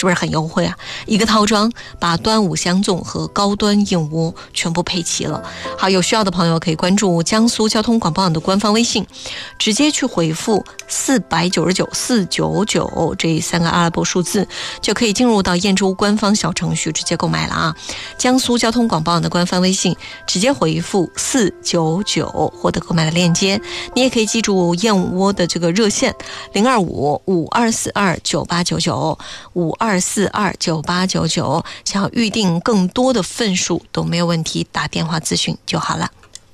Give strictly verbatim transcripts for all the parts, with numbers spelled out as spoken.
是不是很优惠啊？一个套装把端午香粽和高端燕窝全部配齐了。好，有需要的朋友可以关注江苏交通广播网的官方微信，直接去回复四百九十九四九九这三个阿拉伯数字，就可以进入到燕之屋官方小程序直接购买了啊。江苏交通广播网的官方微信，直接回复四九九获得购买的链接。你也可以记住燕窝的这个热线零二五五二四二九八九九五二四二九八九九，想要预定更多的份数都没有问题，打电话咨询就好了。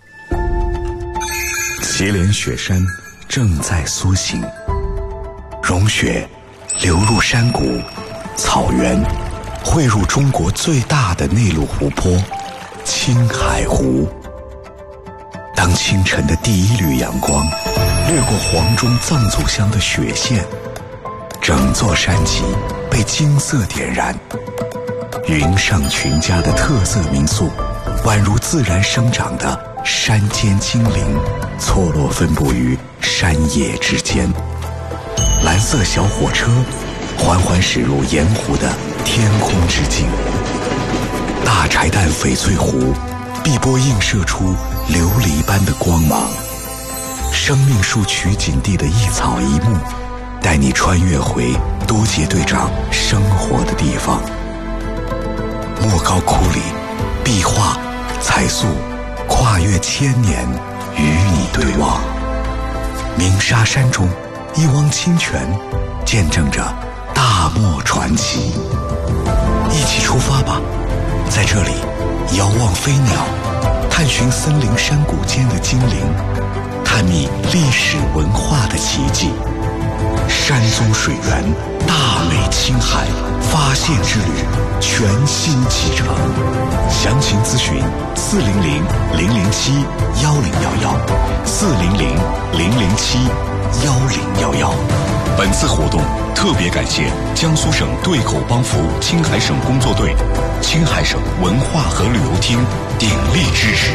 祁连雪山正在苏醒，融雪流入山谷、草原，汇入中国最大的内陆湖泊青海湖。当清晨的第一缕阳光掠过黄钟藏祖乡的雪线，整座山脊被金色点燃。云上群家的特色民宿，宛如自然生长的山间精灵，错落分布于山野之间。蓝色小火车缓缓驶入盐湖的天空之境。大柴旦翡翠湖碧波映射出琉璃般的光芒。生命树取景地的一草一木，带你穿越回多杰队长生活的地方。莫高窟里，壁画彩塑跨越千年，与你对望。鸣沙山中，一汪清泉见证着大漠传奇。一起出发吧，在这里遥望飞鸟，探寻森林山谷间的精灵，探秘历史文化的奇迹。山宗水源，大美青海发现之旅全新启程。详情咨询四零零零零七幺零幺幺四零零零零七幺零幺幺。本次活动特别感谢江苏省对口帮扶青海省工作队、青海省文化和旅游厅鼎力支持。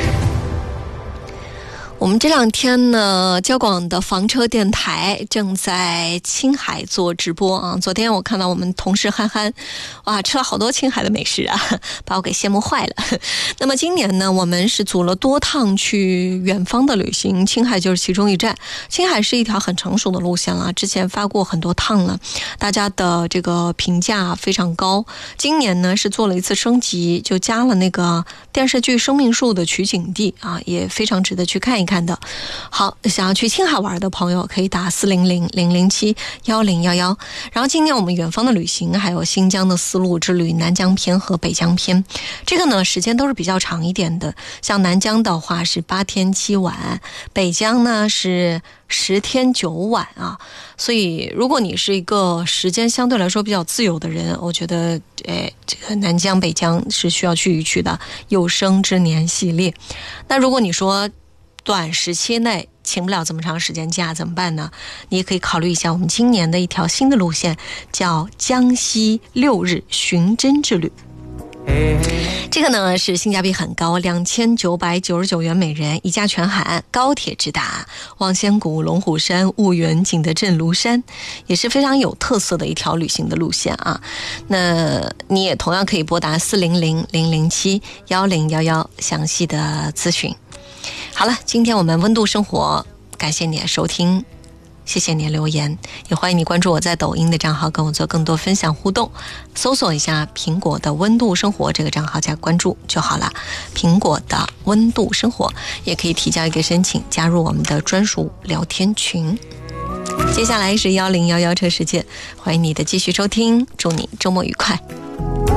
我们这两天呢，交广的房车电台正在青海做直播啊。昨天我看到我们同事憨憨，哇，吃了好多青海的美食啊，把我给羡慕坏了。那么今年呢，我们是组了多趟去远方的旅行，青海就是其中一站。青海是一条很成熟的路线了，之前发过很多趟了，大家的这个评价非常高。今年呢是做了一次升级，就加了那个电视剧《生命树》的取景地啊，也非常值得去看一看。看的好，想要去青海玩的朋友可以打四零零零零七幺零幺幺。然后今年我们远方的旅行还有新疆的丝路之旅、南疆篇和北疆篇，这个呢时间都是比较长一点的。像南疆的话是八天七晚，北疆呢是十天九晚啊。所以如果你是一个时间相对来说比较自由的人，我觉得诶，这个南疆北疆是需要去一去的有生之年系列。那如果你说短时期内请不了这么长时间假怎么办呢？你也可以考虑一下我们今年的一条新的路线，叫江西六日寻真之旅。这个呢是性价比很高，两千九百九十九元每人，一价全含，高铁直达望仙谷、龙虎山、婺源、景德镇、庐山，也是非常有特色的一条旅行的路线啊。那你也同样可以拨打四零零零零七幺零幺幺详细的咨询。好了，今天我们温度生活，感谢你的收听，谢谢你的留言，也欢迎你关注我在抖音的账号，跟我做更多分享互动。搜索一下苹果的温度生活这个账号加关注就好了。苹果的温度生活也可以提交一个申请，加入我们的专属聊天群。接下来是幺零幺幺车世界，欢迎你的继续收听，祝你周末愉快。